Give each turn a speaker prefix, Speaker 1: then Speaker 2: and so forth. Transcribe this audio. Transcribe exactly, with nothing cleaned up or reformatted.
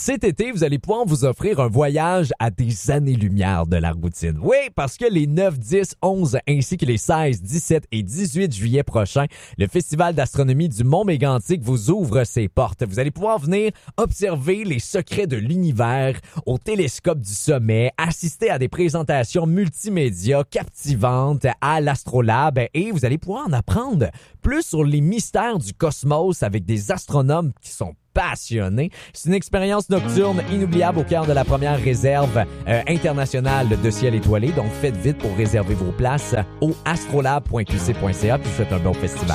Speaker 1: cet été, vous allez pouvoir vous offrir un voyage à des années-lumière de la routine. Oui, parce que les neuf, dix, onze ainsi que les seize, dix-sept et dix-huit juillet prochains, le Festival d'astronomie du Mont-Mégantic vous ouvre ses portes. Vous allez pouvoir venir observer les secrets de l'univers au télescope du sommet, assister à des présentations multimédia captivantes à l'Astrolabe et vous allez pouvoir en apprendre plus sur les mystères du cosmos avec des astronomes qui sont passionnés. C'est une expérience nocturne inoubliable au cœur de la première réserve euh, internationale de ciel étoilé. Donc, faites vite pour réserver vos places au astrolabe point q c point c a puis faites un bon festival.